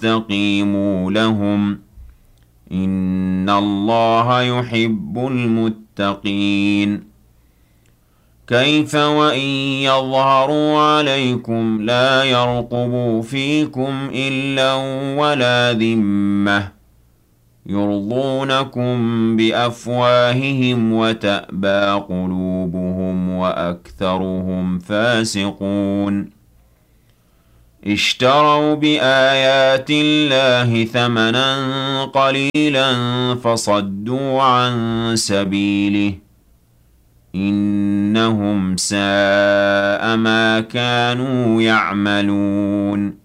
فاستقيموا لهم إن الله يحب المتقين كيف وإن يظهروا عليكم لا يرقبوا فيكم إلا ولا ذمة يرضونكم بأفواههم وتأبى قلوبهم وأكثرهم فاسقون اشتروا بآيات الله ثمنا قليلا فصدوا عن سبيله إنهم ساء ما كانوا يعملون